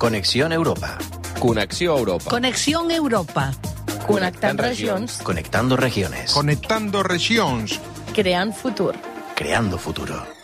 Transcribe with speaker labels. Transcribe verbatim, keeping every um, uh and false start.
Speaker 1: Conexión Europa.
Speaker 2: Connexió Europa.
Speaker 3: Conexión Europa.
Speaker 4: Connectant regions.
Speaker 1: Conectando regiones.
Speaker 5: Conectando regions.
Speaker 4: Creant futur.
Speaker 1: Creando futuro.